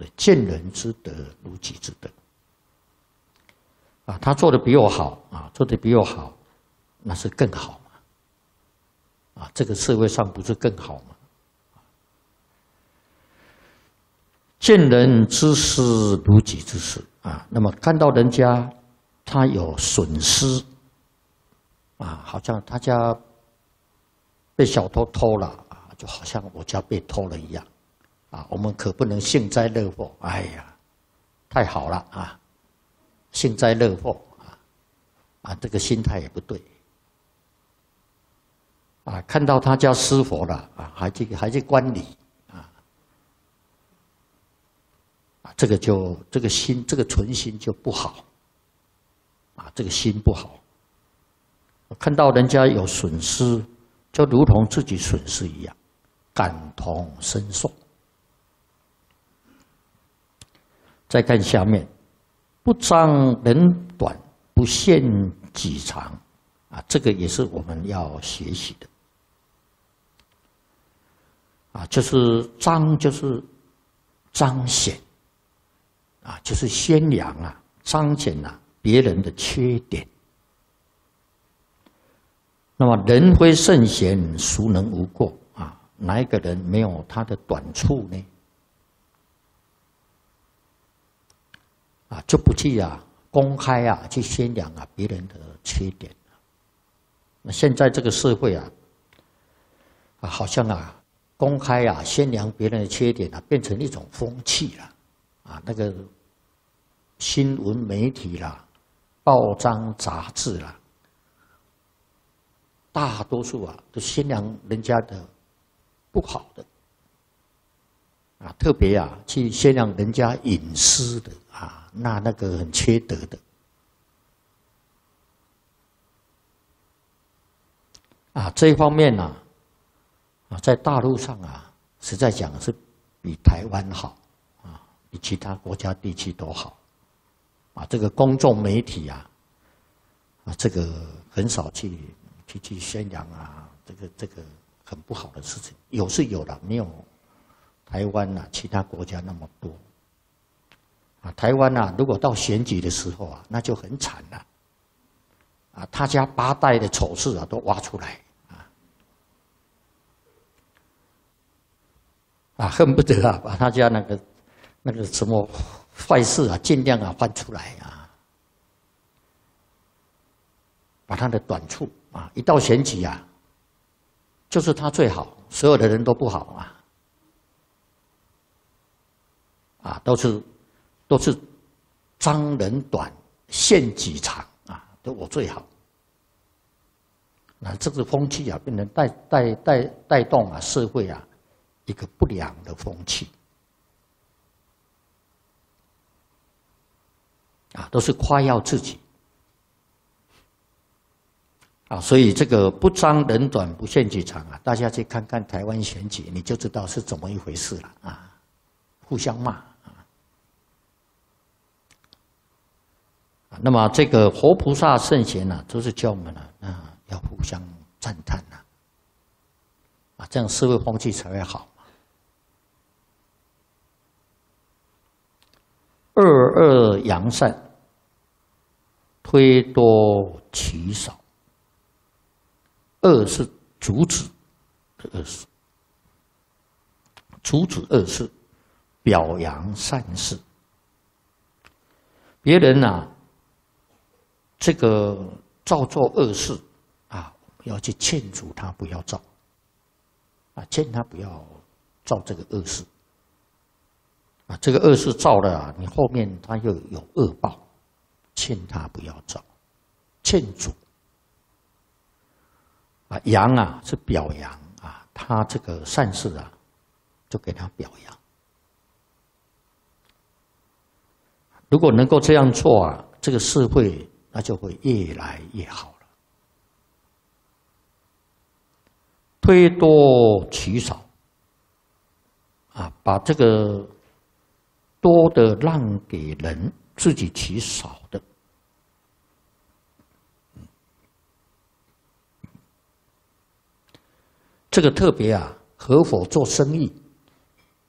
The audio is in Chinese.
的见人之德如己之德。啊，他做的比我好啊，做的比我好，那是更好嘛。啊，这个社会上不是更好吗？见人之失如己之失啊，那么看到人家他有损失啊，好像他家被小偷偷了啊，就好像我家被偷了一样啊，我们可不能幸灾乐祸。哎呀，太好了啊，幸灾乐祸啊，这个心态也不对啊。看到他家失火了啊，还去观礼。这个心，这个存心就不好，啊，这个心不好。看到人家有损失，就如同自己损失一样，感同身受。再看下面，不彰人短，不限己长，啊，这个也是我们要学习的。啊，就是彰，就是彰显。啊，就是宣扬啊，彰显啊别人的缺点。那么人非圣贤，孰能无过啊？哪一个人没有他的短处呢？啊，就不去啊公开啊去宣扬啊别人的缺点。那现在这个社会啊，好像啊公开啊宣扬别人的缺点啊，变成一种风气了。啊，那个新闻媒体啦、报章杂志啦，大多数啊都宣扬人家的不好的，啊，特别啊去宣扬人家隐私的啊，那个很缺德的，啊，这一方面呢，啊，在大陆上啊，实在讲是比台湾好。比其他国家地区都好，啊，这个公众媒体啊，这个很少去宣扬啊，这个很不好的事情，有是有的，没有台湾啊其他国家那么多。啊，台湾啊，如果到选举的时候啊，那就很惨了，啊，他家8代的丑事啊都挖出来，啊，恨不得啊把他家那个什么坏事啊，尽量啊翻出来啊，把他的短处啊，一到选举啊，就是他最好，所有的人都不好啊，啊，都是彰人短，限己长啊，都我最好。那这个风气啊，变成带动啊社会啊一个不良的风气。啊，都是夸耀自己，啊，所以这个不彰人短，不限己长啊，大家去看看台湾选举，你就知道是怎么一回事了啊，互相骂啊。那么这个活菩萨圣贤呢，都是教我们呢，要互相赞叹呐，啊，这样社会风气才会好。二扬善，推多取少。恶是阻止的恶事，阻止恶事，表扬善事。别人啊，这个造作恶事啊，要去劝阻他不要造，啊，劝他不要造这个恶事。啊，这个恶事造了啊，你后面他又有恶报，劝他不要造，劝阻。啊，扬啊是表扬啊，他这个善事啊，就给他表扬。如果能够这样做啊，这个社会那就会越来越好了。推多取少，啊，把这个多的让给人，自己取少的。这个特别啊，合伙做生意